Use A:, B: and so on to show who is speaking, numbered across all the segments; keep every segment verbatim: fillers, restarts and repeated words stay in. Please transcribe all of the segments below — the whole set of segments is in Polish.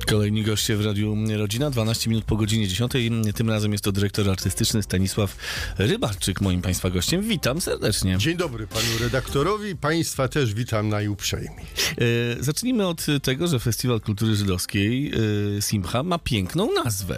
A: Kolejni goście w Radiu Rodzina, dwanaście minut po godzinie dziesiątej. Tym razem jest to dyrektor artystyczny Stanisław Rybarczyk, moim państwa gościem. Witam serdecznie.
B: Dzień dobry panu redaktorowi, państwa też witam najuprzejmiej.
A: E, zacznijmy od tego, że Festiwal Kultury Żydowskiej e, Simcha ma piękną nazwę.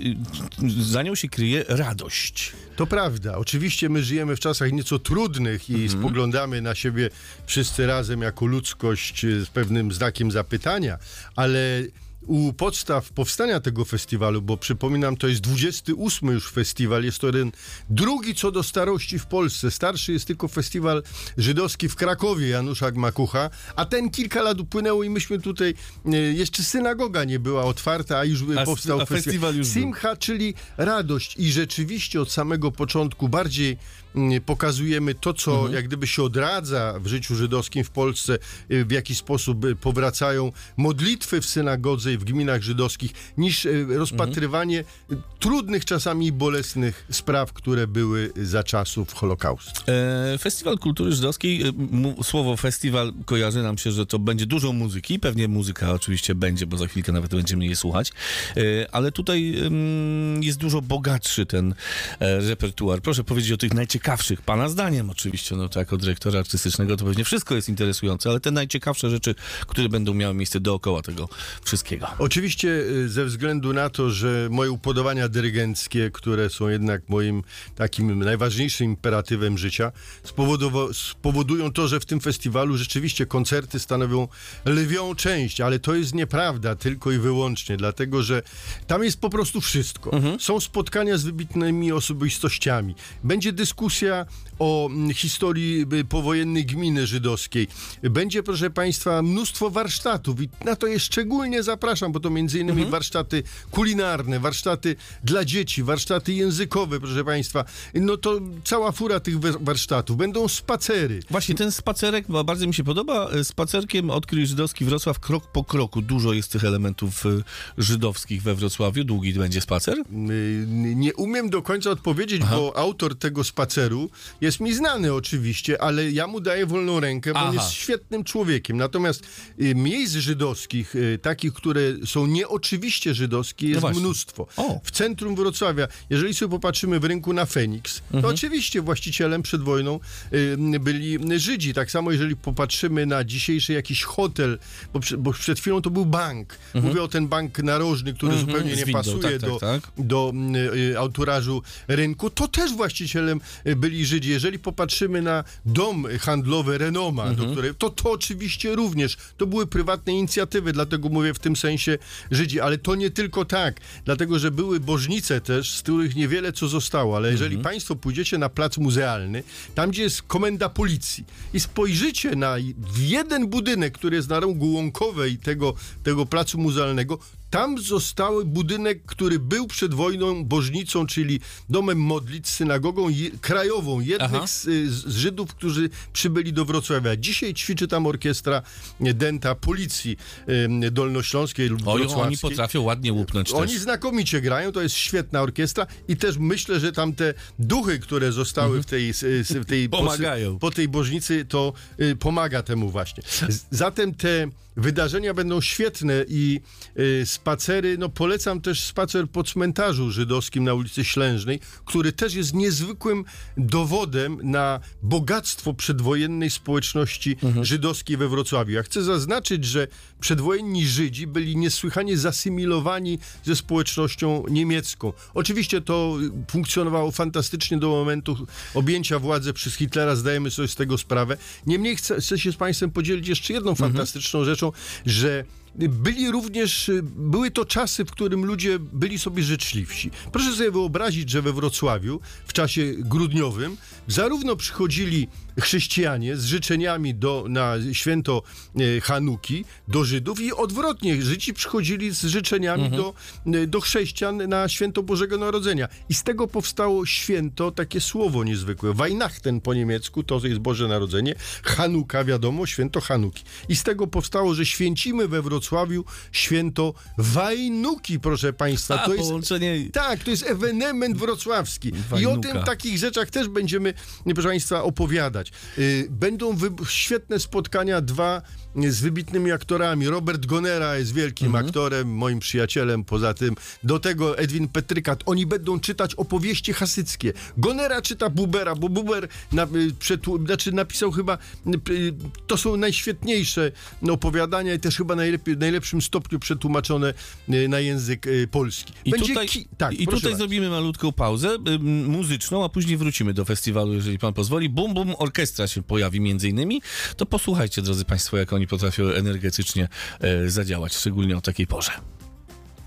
A: E, za nią się kryje radość.
B: To prawda. Oczywiście my żyjemy w czasach nieco trudnych i mhm. spoglądamy na siebie wszyscy razem jako ludzkość z pewnym znakiem zapytania, ale u podstaw powstania tego festiwalu, bo przypominam, to jest dwudziesty ósmy już festiwal, jest to jeden drugi co do starości w Polsce. Starszy jest tylko festiwal żydowski w Krakowie Janusza Gmakucha, a ten kilka lat upłynęło i myśmy tutaj, e, jeszcze synagoga nie była otwarta, a już a, powstał
A: a festiwal. festiwal już
B: Simcha, był. Czyli radość. I rzeczywiście od samego początku bardziej m, pokazujemy to, co mhm. jak gdyby się odradza w życiu żydowskim w Polsce, w jaki sposób powracają modlitwy w synagodze w gminach żydowskich, niż rozpatrywanie mhm. trudnych czasami i bolesnych spraw, które były za czasów Holokaustu.
A: E, Festiwal Kultury Żydowskiej, m- słowo festiwal kojarzy nam się, że to będzie dużo muzyki, pewnie muzyka oczywiście będzie, bo za chwilkę nawet będziemy jej słuchać, e, ale tutaj m, jest dużo bogatszy ten e, repertuar. Proszę powiedzieć o tych najciekawszych, pana zdaniem oczywiście, no to jako dyrektora artystycznego to pewnie wszystko jest interesujące, ale te najciekawsze rzeczy, które będą miały miejsce dookoła tego wszystkiego.
B: Oczywiście ze względu na to, że moje upodobania dyrygenckie, które są jednak moim takim najważniejszym imperatywem życia, spowodowa- spowodują to, że w tym festiwalu rzeczywiście koncerty stanowią lwią część, ale to jest nieprawda tylko i wyłącznie, dlatego że tam jest po prostu wszystko. Mhm. Są spotkania z wybitnymi osobistościami. Będzie dyskusja o historii powojennej gminy żydowskiej. Będzie, proszę państwa, mnóstwo warsztatów i na to je szczególnie zapraszam, bo to między innymi mhm. warsztaty kulinarne, warsztaty dla dzieci, warsztaty językowe, proszę państwa. No to cała fura tych warsztatów. Będą spacery.
A: Właśnie ten spacerek, bo bardzo mi się podoba, spacerkiem Odkryj Żydowski Wrocław krok po kroku. Dużo jest tych elementów żydowskich we Wrocławiu. Długi będzie spacer?
B: Nie umiem do końca odpowiedzieć, Aha. bo autor tego spaceru jest mi znany oczywiście, ale ja mu daję wolną rękę, bo Aha. on jest świetnym człowiekiem. Natomiast y, miejsc żydowskich, y, takich, które są nieoczywiście żydowskie, jest no mnóstwo. O. W centrum Wrocławia, jeżeli sobie popatrzymy w rynku na Feniks, mhm. to oczywiście właścicielem przed wojną y, byli Żydzi. Tak samo jeżeli popatrzymy na dzisiejszy jakiś hotel, bo, przy, bo przed chwilą to był bank. Mhm. Mówię o ten bank narożny, który mhm. zupełnie nie pasuje tak, do, tak, tak. do y, autorażu rynku. To też właścicielem y, byli Żydzi. Jeżeli popatrzymy na dom handlowy Renoma, mhm. do której, to to oczywiście również. To były prywatne inicjatywy, dlatego mówię w tym sensie Żydzi, ale to nie tylko tak, dlatego, że były bożnice też, z których niewiele co zostało, ale jeżeli mhm. państwo pójdziecie na plac muzealny, tam gdzie jest komenda policji i spojrzycie na jeden budynek, który jest na rogu Łąkowej tego, tego placu muzealnego, tam został budynek, który był przed wojną bożnicą, czyli domem modlitw, synagogą je, krajową, jednych z, z Żydów, którzy przybyli do Wrocławia. Dzisiaj ćwiczy tam orkiestra Denta Policji y, Dolnośląskiej lub
A: Oj,
B: Wrocławskiej.
A: Oni potrafią ładnie łupnąć
B: Oni
A: też.
B: znakomicie grają, to jest świetna orkiestra i też myślę, że tam te duchy, które zostały mhm. w tej, w tej
A: pomagają.
B: Po, po tej bożnicy, to y, pomaga temu właśnie. Z, zatem te wydarzenia będą świetne i y, spacery, no polecam też spacer po cmentarzu żydowskim na ulicy Ślężnej, który też jest niezwykłym dowodem na bogactwo przedwojennej społeczności mhm. żydowskiej we Wrocławiu. Ja chcę zaznaczyć, że przedwojenni Żydzi byli niesłychanie zasymilowani ze społecznością niemiecką. Oczywiście to funkcjonowało fantastycznie do momentu objęcia władzy przez Hitlera, zdajemy sobie z tego sprawę. Niemniej chcę, chcę się z państwem podzielić jeszcze jedną mhm. fantastyczną rzeczą, że byli również, były to czasy, w którym ludzie byli sobie życzliwsi. Proszę sobie wyobrazić, że we Wrocławiu w czasie grudniowym zarówno przychodzili chrześcijanie z życzeniami do, na święto e, Hanuki do Żydów i odwrotnie, Żydzi przychodzili z życzeniami mhm. do, e, do chrześcijan na święto Bożego Narodzenia. I z tego powstało święto, takie słowo niezwykłe. Weihnachten po niemiecku, to jest Boże Narodzenie. Hanuka, wiadomo, święto Hanuki. I z tego powstało, że święcimy we Wrocławiu Wrocławiu święto Wajnuki, proszę państwa.
A: A,
B: to jest,
A: połączenie...
B: Tak, to jest ewenement wrocławski.
A: Wajnuka.
B: I o tym, takich rzeczach też będziemy, proszę państwa, opowiadać. Będą wy... świetne spotkania, dwa z wybitnymi aktorami. Robert Gonera jest wielkim mhm. aktorem, moim przyjacielem poza tym. Do tego Edwin Petrykat. Oni będą czytać opowieści hasyckie. Gonera czyta Bubera, bo Buber na, przetłu- znaczy napisał chyba, to są najświetniejsze opowiadania i też chyba najlepiej, w najlepszym stopniu przetłumaczone na język polski.
A: I
B: Będzie
A: tutaj,
B: ki- tak,
A: i tutaj
B: bardzo.
A: zrobimy malutką pauzę y, muzyczną, a później wrócimy do festiwalu, jeżeli pan pozwoli. Bum Bum Orkiestra się pojawi między innymi. To posłuchajcie, drodzy państwo, jak oni potrafią energetycznie y, zadziałać, szczególnie o takiej porze.